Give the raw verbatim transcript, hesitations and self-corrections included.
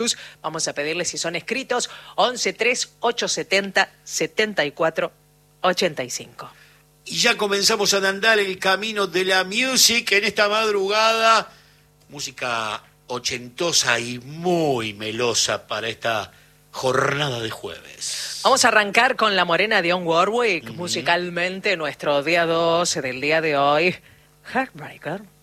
Vamos a pedirles si son escritos once tres ocho setenta setenta y cuatro ochenta y cinco. Y ya comenzamos a andar el camino de la music en esta madrugada. Música ochentosa y muy melosa para esta jornada de jueves. Vamos a arrancar con La Morena de Dionne Warwick, Uh-huh. musicalmente nuestro día doce del día de hoy, Heartbreaker.